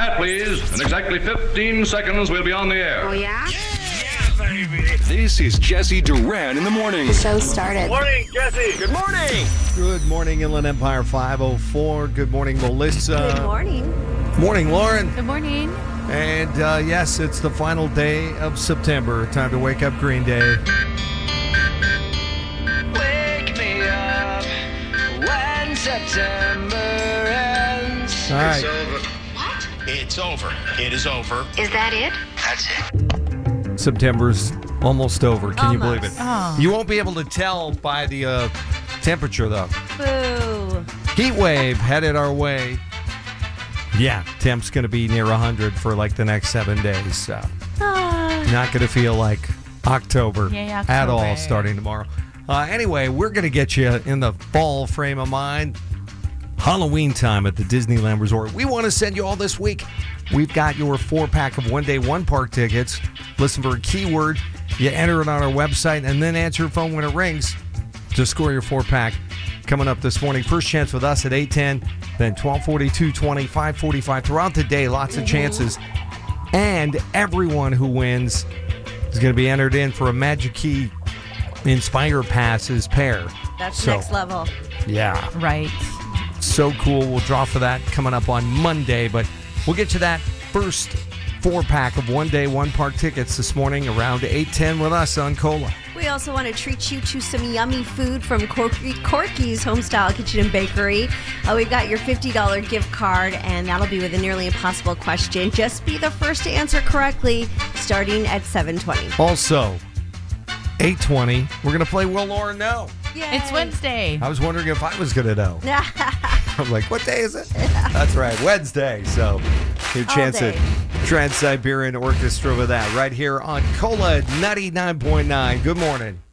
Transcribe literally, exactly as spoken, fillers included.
Quiet, please. In exactly fifteen seconds, we'll be on the air. Oh, yeah? This is Jesse Duran in the morning. The show started. Morning, Jesse. Good morning. Good morning, Inland Empire five oh four. Good morning, Melissa. Good morning. Morning, Lauren. Good morning. And uh, yes, it's the final day of September. Time to wake up, Green Day. Wake me up when September ends. All right. What? It's over. It is over. Is that it? That's it. September's almost over. Can you believe it? Oh. You won't be able to tell by the uh, temperature, though. Boo. Heat wave headed our way. Yeah, temp's going to be near one hundred for like the next seven days. So Ah. not going to feel like October, Yay, at all October. starting tomorrow. Uh, anyway, we're going to get you in the fall frame of mind. Halloween time at the Disneyland Resort. We want to send you all this week. We've got your four-pack of one-day, one-park tickets. Listen for a keyword. You enter it on our website, and then answer your phone when it rings to score your four-pack. Coming up this morning, first chance with us at eight ten, then twelve forty, two twenty, five forty-five. Throughout the day, lots of chances. And everyone who wins is going to be entered in for a Magic Key Inspire Passes pair. That's So, next level. Yeah. Right. So cool. We'll draw for that coming up on Monday, but we'll get you that first four-pack of one-day, one-park tickets this morning around eight ten with us on Cola. We also want to treat you to some yummy food from Corky, Corky's Homestyle Kitchen and Bakery. Uh, we've got your fifty dollars gift card, and that'll be with a nearly impossible question. Just be the first to answer correctly, starting at seven twenty. Also, eight twenty, we're going to play Will Lauren Know. It's Wednesday. I was wondering if I was going to know. I'm like, what day is it? That's right, Wednesday. So, your All chance day. at Trans-Siberian Orchestra with that right here on Cola ninety-nine point nine. Good morning.